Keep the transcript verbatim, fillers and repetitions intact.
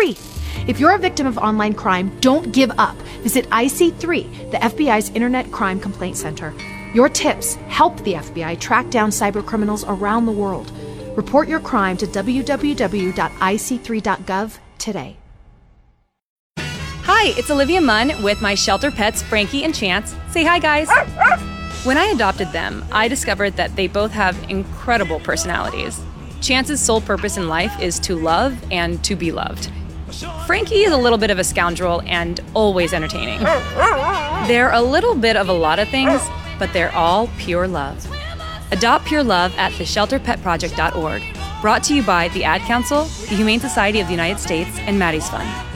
free. If you're a victim of online crime, don't give up. Visit I C three, the F B I's Internet Crime Complaint Center. Your tips help the F B I track down cybercriminals around the world. Report your crime to w w w dot i c three dot gov today. Hi, it's Olivia Munn with my shelter pets, Frankie and Chance. Say hi, guys. When I adopted them, I discovered that they both have incredible personalities. Chance's sole purpose in life is to love and to be loved. Frankie is a little bit of a scoundrel and always entertaining. They're a little bit of a lot of things, but they're all pure love. Adopt pure love at the shelter pet project dot org. Brought to you by the Ad Council, the Humane Society of the United States, and Maddie's Fund.